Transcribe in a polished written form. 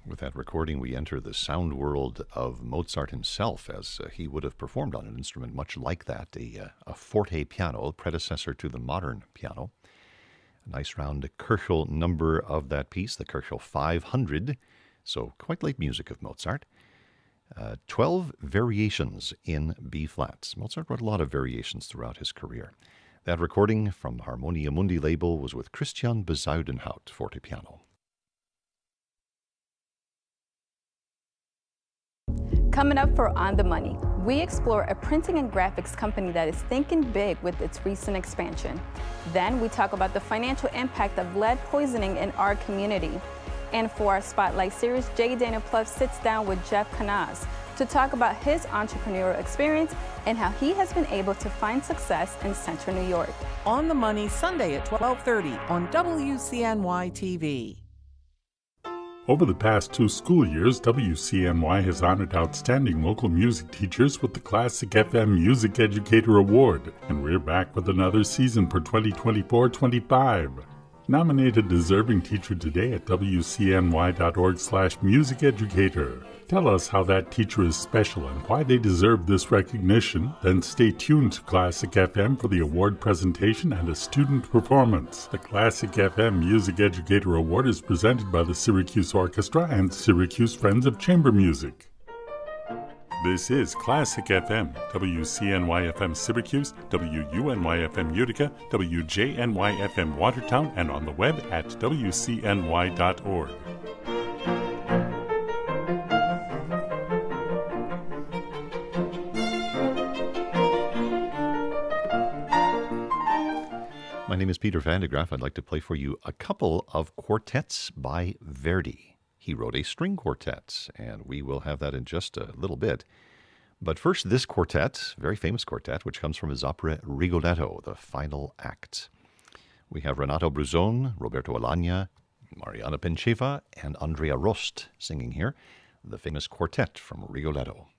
With that recording, we enter the sound world of Mozart himself, as he would have performed on an instrument much like that, a forte piano, predecessor to the modern piano. A nice round Köchel number of that piece, the Köchel 500, so quite late music of Mozart. 12 variations in B-flats. Mozart wrote a lot of variations throughout his career. That recording from Harmonia Mundi label was with Christian Bezuidenhout, forte piano. Coming up for On the Money, we explore a printing and graphics company that is thinking big with its recent expansion. Then we talk about the financial impact of lead poisoning in our community. And for our Spotlight series, Jay Dana Pluff sits down with Jeff Canaz to talk about his entrepreneurial experience and how he has been able to find success in Central New York. On the Money, Sunday at 12:30 on WCNY TV. Over the past 2 school years, WCNY has honored outstanding local music teachers with the Classic FM Music Educator Award, and we're back with another season for 2024-25. Nominate a deserving teacher today at wcny.org/musiceducator. Tell us how that teacher is special and why they deserve this recognition. Then stay tuned to Classic FM for the award presentation and a student performance. The Classic FM Music Educator Award is presented by the Syracuse Orchestra and Syracuse Friends of Chamber Music. This is Classic FM, WCNY-FM Syracuse, WUNY-FM Utica, WJNY-FM Watertown, and on the web at wcny.org. My name is Peter Van de Graaff. I'd like to play for you a couple of quartets by Verdi. He wrote a string quartet, and we will have that in just a little bit. But first, this quartet, very famous quartet, which comes from his opera Rigoletto, the final act. We have Renato Bruzon, Roberto Alagna, Mariana Pencheva, and Andrea Rost singing here, the famous quartet from Rigoletto.